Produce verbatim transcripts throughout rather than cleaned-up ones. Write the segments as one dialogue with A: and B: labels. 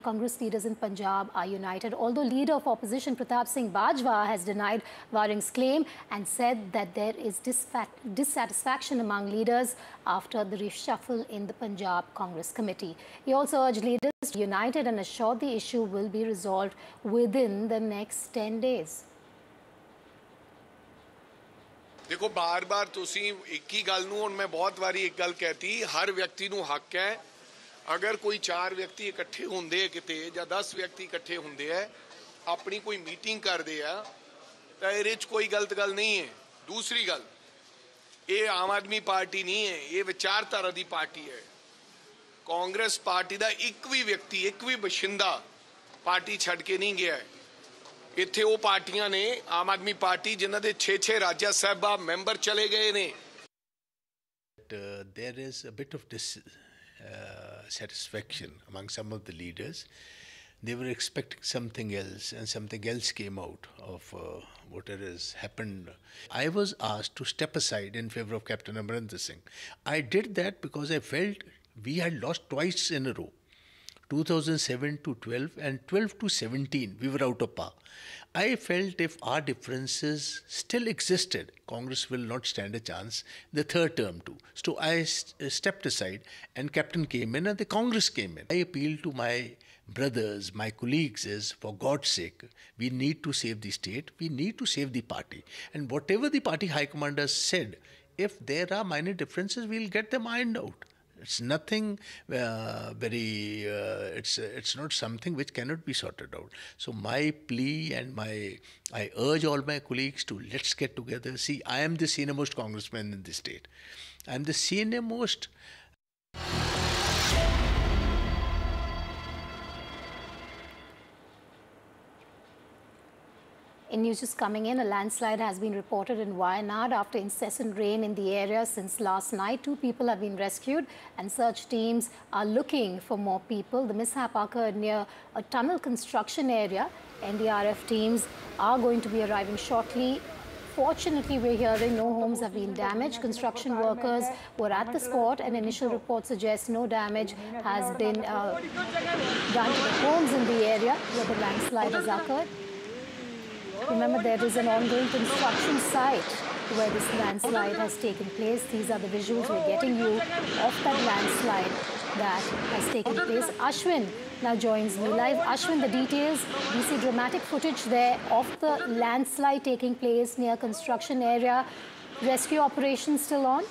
A: Congress leaders in Punjab are united, although leader of opposition Pratap Singh Bajwa has denied Waring's claim and said that there is dissatisfaction among leaders after the reshuffle in the Punjab Congress committee. He also urged leaders to be united and assured the issue will be resolved within the next ten days.
B: देखो बार बार तुसी एक ही गल नूं हुण मैं बहुत वारी एक गल कहती हर व्यक्ति नूं हक है अगर कोई चार व्यक्ति इकट्ठे होंदे किते या दस व्यक्ति इकट्ठे होंदे है अपनी कोई मीटिंग करदे आ तां इहदे च कोई गलत गल नहीं है। दूसरी गल ये आम आदमी पार्टी नहीं है, ये विचारधारा दी पार्टी है। कांग्रेस पार्टी दा एक भी व्यक्ति एक भी बशिंदा पार्टी छड्ड के नहीं गया है। इत्थे वो पार्टियां ने आम आदमी पार्टी जिन्हां दे छे छे राज्य सभा मैंबर चले गए ने।
C: There is a bit of dissatisfaction among some of the leaders. They were expecting something else and something else came out of uh, what has happened. I was asked to step aside in favor of Captain Amarinder Singh. I did that because I felt we had lost twice in a row. two thousand seven to twelve and twelve to seventeen, we were out of power. I felt if our differences still existed, Congress will not stand a chance the third term too. So I st stepped aside and Captain came in and the Congress came in. I appeal to my brothers, my colleagues is, for God's sake, we need to save the state, we need to save the party. And whatever the party high commanders said, if there are minor differences, we'll get them ironed out. It's nothing uh, very, uh, it's, it's not something which cannot be sorted out. So my plea and my, I urge all my colleagues to let's get together. See, I am the senior most congressman in the state. I am the senior most.
A: In news just coming in, a landslide has been reported in Wayanad after incessant rain in the area since last night. Two people have been rescued and search teams are looking for more people. The mishap occurred near a tunnel construction area. N D R F teams are going to be arriving shortly. Fortunately, we're hearing no homes have been damaged. Construction workers were at the spot and initial reports suggest no damage has been uh, done to the homes in the area where the landslide has occurred. Remember, there is an ongoing construction site where this landslide has taken place. These are the visuals we're getting you of that landslide that has taken place. Ashwin now joins me live. Ashwin, the details. We see dramatic footage there of the landslide taking place near construction area. Rescue operations still on?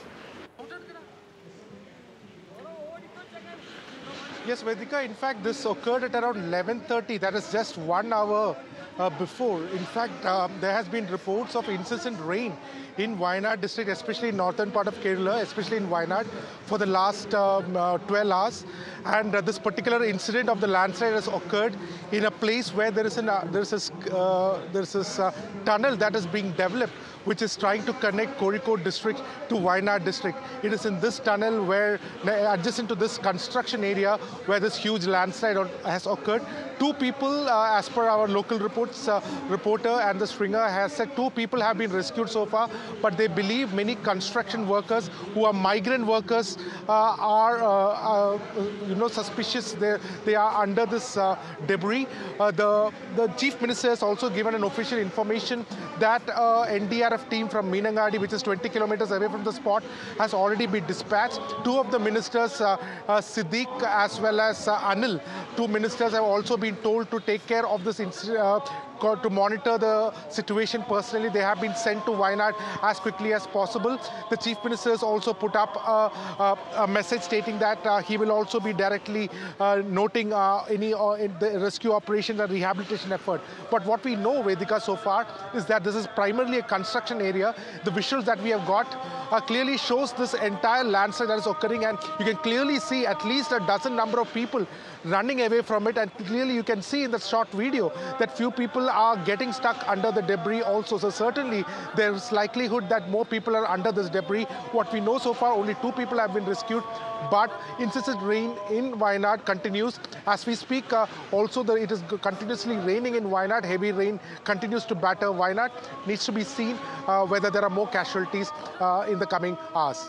D: Yes, Vedika, in fact, this occurred at around eleven thirty. That is just one hour Uh, before. In fact, um, there has been reports of incessant rain in Wayanad district, especially in northern part of Kerala, especially in Wayanad, for the last um, uh, twelve hours. And uh, this particular incident of the landslide has occurred in a place where there is an uh, there is this uh, there is this uh, tunnel that is being developed, which is trying to connect Kozhikode district to Wayanad district. It is in this tunnel where, adjacent to this construction area, where this huge landslide has occurred. Two people, uh, as per our local reports, uh, reporter and the stringer has said two people have been rescued so far, but they believe many construction workers who are migrant workers uh, are, uh, uh, you know, suspicious. They they are under this uh, debris. Uh, the the chief minister has also given an official information that uh, N D R F team from Meenangadi, which is twenty kilometers away from the spot, has already been dispatched. Two of the ministers, uh, uh, Siddiq as well as uh, Anil, two ministers have also been told to take care of this incident, uh, to monitor the situation personally. They have been sent to Wayanad as quickly as possible. The chief minister has also put up a, a, a message stating that uh, he will also be directly uh, noting uh, any uh, in the rescue operation and rehabilitation effort. But what we know, Vedika, so far is that this is primarily a construction area. The visuals that we have got uh, clearly shows this entire landslide that is occurring, and you can clearly see at least a dozen number of people running away from it, and clearly you can see in the short video that few people are getting stuck under the debris also. So certainly there is likelihood that more people are under this debris. What we know so far, only two people have been rescued, but incessant rain in Wayanad continues. As we speak, uh, also the, it is continuously raining in Wayanad. Heavy rain continues to batter Wayanad. Needs to be seen uh, whether there are more casualties uh, in the coming hours.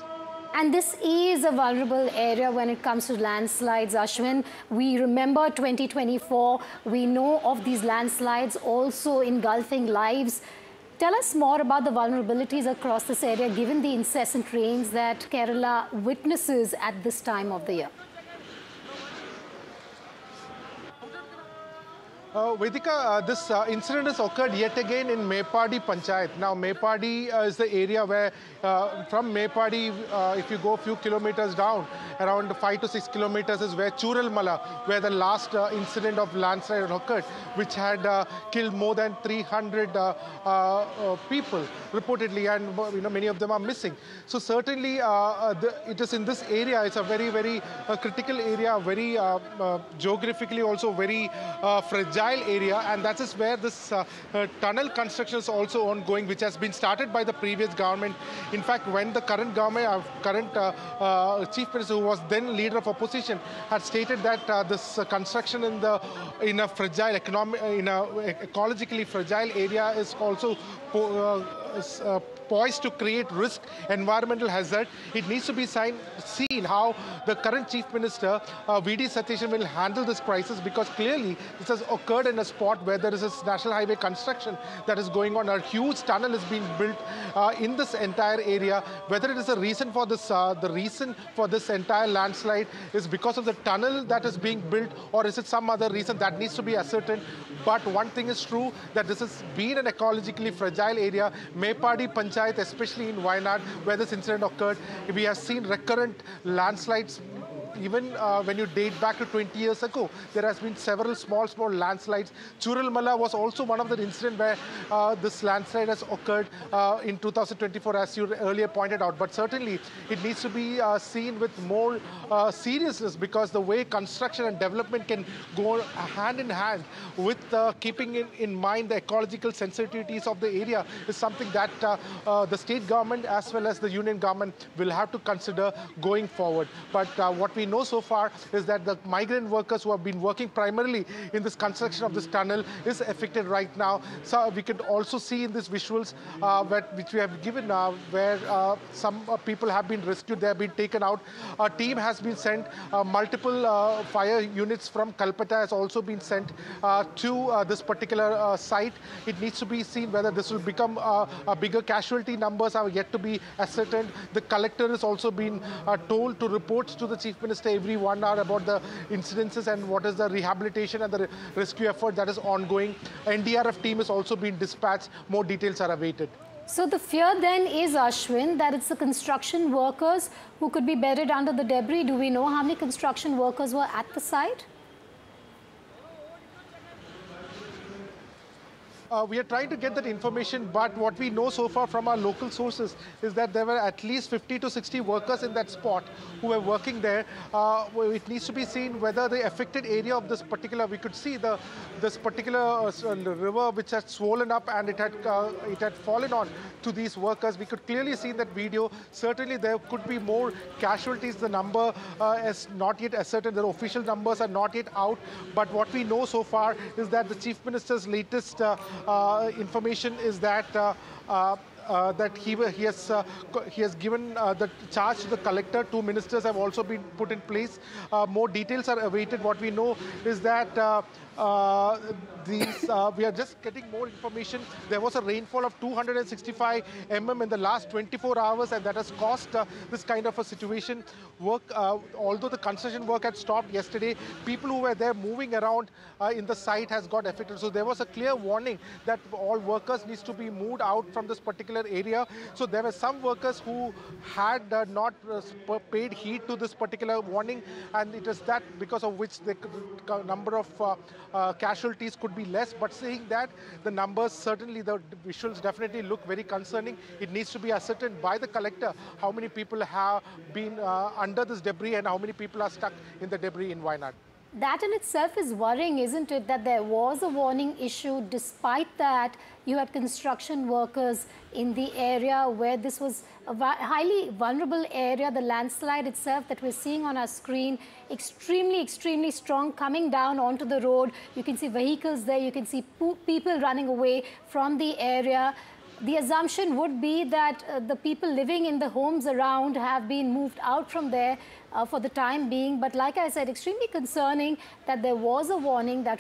A: And this is a vulnerable area when it comes to landslides, Ashwin. We remember twenty twenty-four. We know of these landslides also engulfing lives. Tell us more about the vulnerabilities across this area, given the incessant rains that Kerala witnesses at this time of the year.
D: Uh, Vedika, uh, this uh, incident has occurred yet again in Mepadi Panchayat. Now, Mepadi uh, is the area where, uh, from Mepadi, uh, if you go a few kilometers down, around five to six kilometers is where Churalmala, where the last uh, incident of landslide occurred, which had uh, killed more than three hundred uh, uh, uh, people, reportedly, and you know many of them are missing. So certainly, uh, uh, the, it is in this area. It's a very, very uh, critical area, very uh, uh, geographically also very uh, fragile area, and that is where this uh, uh, tunnel construction is also ongoing, which has been started by the previous government. In fact, when the current government, uh, current uh, uh, chief minister, who was then leader of opposition, had stated that uh, this uh, construction in the in a fragile economic, in a ecologically fragile area is also uh, is, uh, poised to create risk, environmental hazard. It needs to be seen how the current chief minister, uh, V D Satheesan, will handle this crisis, because clearly this has occurred in a spot where there is a national highway construction that is going on. A huge tunnel is being built uh, in this entire area. Whether it is a reason for this, uh, the reason for this entire landslide is because of the tunnel that is being built, or is it some other reason that needs to be ascertained. But one thing is true, that this has been an ecologically fragile area. Mepadi Panchayat, especially in Wayanad, where this incident occurred, we have seen recurrent landslides. Even uh, when you date back to twenty years ago, there has been several small, small landslides. Churalmala was also one of the incidents where uh, this landslide has occurred uh, in two thousand twenty-four, as you earlier pointed out. But certainly, it needs to be uh, seen with more uh, seriousness, because the way construction and development can go hand in hand with uh, keeping in, in mind the ecological sensitivities of the area is something that uh, uh, the state government as well as the union government will have to consider going forward. But uh, what we know so far is that the migrant workers who have been working primarily in this construction of this tunnel is affected right now. So we can also see in these visuals uh, that, which we have given uh, where uh, some uh, people have been rescued, they have been taken out. A team has been sent, uh, multiple uh, fire units from Kalpata has also been sent uh, to uh, this particular uh, site. It needs to be seen whether this will become uh, a bigger casualty. Numbers are yet to be ascertained. The collector has also been uh, told to report to the chief minister every one hour about the incidences and what is the rehabilitation and the rescue effort that is ongoing. N D R F team is also being dispatched. More details are awaited.
A: So the fear then is, Ashwin, that it's the construction workers who could be buried under the debris. Do we know how many construction workers were at the site?
D: Uh, we are trying to get that information, but what we know so far from our local sources is that there were at least fifty to sixty workers in that spot who were working there. Uh, it needs to be seen whether the affected area of this particular, we could see the this particular uh, river which had swollen up and it had uh, it had fallen on to these workers. We could clearly see in that video. Certainly there could be more casualties. The number uh, is not yet ascertained. The official numbers are not yet out. But what we know so far is that the Chief Minister's latest uh, Uh, information is that uh, uh, uh, that he he has uh, he has given uh, the charge to the collector. Two ministers have also been put in place. Uh, more details are awaited. What we know is that uh, uh, these uh, we are just getting more information. There was a rainfall of two hundred sixty-five millimeters in the last twenty-four hours, and that has caused uh, this kind of a situation. Work, uh, although the construction work had stopped yesterday, people who were there moving around uh, in the site has got affected. So there was a clear warning that all workers needs to be moved out from this particular area. So there were some workers who had uh, not uh, paid heed to this particular warning, and it is that because of which the number of uh, uh, casualties could be less. But saying that, the numbers, certainly the visuals definitely look very concerning. It needs to be ascertained by the collector how many people have been uh, under this debris and how many people are stuck in the debris in Wayanad.
A: That in itself is worrying, isn't it? That there was a warning issue. Despite that, you had construction workers in the area where this was a highly vulnerable area. The landslide itself that we're seeing on our screen, extremely, extremely strong, coming down onto the road. You can see vehicles there. You can see people running away from the area. the assumption would be that uh, the people living in the homes around have been moved out from there uh, for the time being. But like I said, extremely concerning that there was a warning that